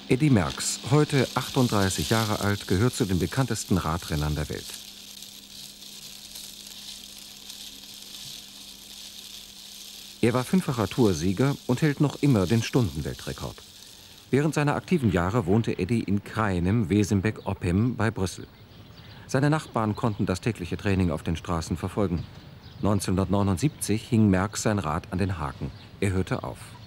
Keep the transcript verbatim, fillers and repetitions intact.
Eddy Merckx, heute achtunddreißig Jahre alt, gehört zu den bekanntesten Radrennern der Welt. Er war fünffacher Toursieger und hält noch immer den Stundenweltrekord. Während seiner aktiven Jahre wohnte Eddy in Krainem, Wesenbeck-Oppem bei Brüssel. Seine Nachbarn konnten das tägliche Training auf den Straßen verfolgen. neunzehnhundertneunundsiebzig hing Merckx sein Rad an den Haken. Er hörte auf.